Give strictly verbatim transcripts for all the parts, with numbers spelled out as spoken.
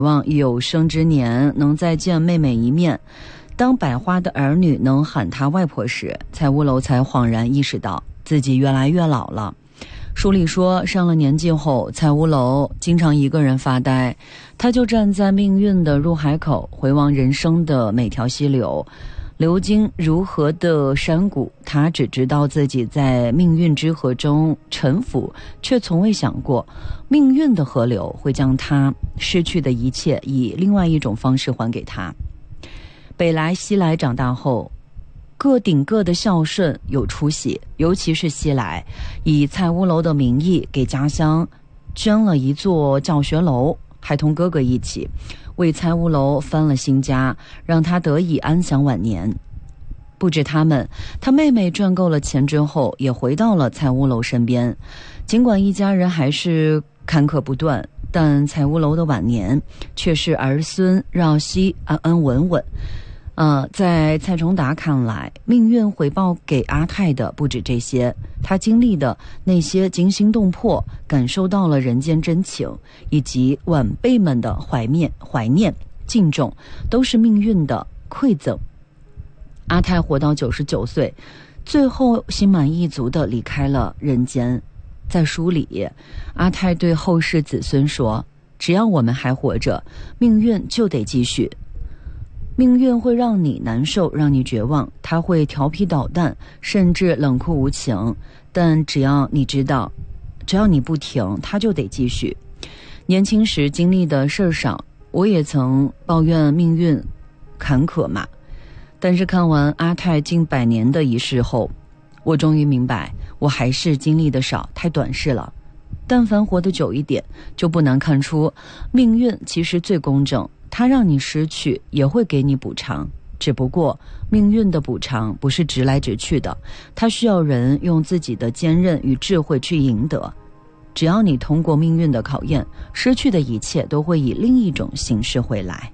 望有生之年能再见妹妹一面。当百花的儿女能喊她外婆时，蔡屋楼才恍然意识到自己越来越老了。书里说，上了年纪后，蔡屋楼经常一个人发呆，他就站在命运的入海口，回望人生的每条溪流，流经如何的山谷，他只知道自己在命运之河中沉浮，却从未想过命运的河流会将他失去的一切以另外一种方式还给他。北来西来长大后，各顶各的孝顺有出息，尤其是西来，以蔡屋楼的名义给家乡捐了一座教学楼，还同哥哥一起为蔡屋楼翻了新家，让他得以安享晚年。不止他们，他妹妹赚够了钱之后也回到了蔡屋楼身边。尽管一家人还是坎坷不断，但蔡屋楼的晚年却是儿孙绕膝，安安稳稳。呃，在蔡崇达看来，命运回报给阿泰的不止这些，他经历的那些惊心动魄，感受到了人间真情，以及晚辈们的怀念、怀念、敬重，都是命运的馈赠。阿泰活到九十九岁，最后心满意足地离开了人间。在书里，阿泰对后世子孙说：“只要我们还活着，命运就得继续。命运会让你难受，让你绝望，它会调皮捣蛋，甚至冷酷无情。但只要你知道，只要你不停，它就得继续。”年轻时经历的事儿少，我也曾抱怨命运坎坷嘛。但是看完阿泰近百年的仪式后，我终于明白，我还是经历的少，太短视了。但凡活得久一点，就不难看出，命运其实最公正。它让你失去，也会给你补偿。只不过，命运的补偿不是直来直去的，它需要人用自己的坚韧与智慧去赢得。只要你通过命运的考验，失去的一切都会以另一种形式回来。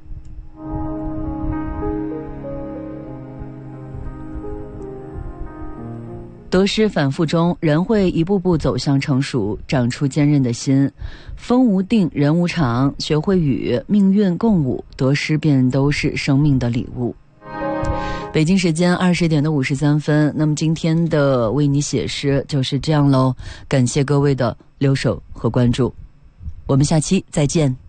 得失反复中，人会一步步走向成熟，长出坚韧的心。风无定，人无常，学会与命运共舞，得失便都是生命的礼物。北京时间二十点的五十三分，那么今天的为你写诗就是这样喽，感谢各位的留守和关注，我们下期再见。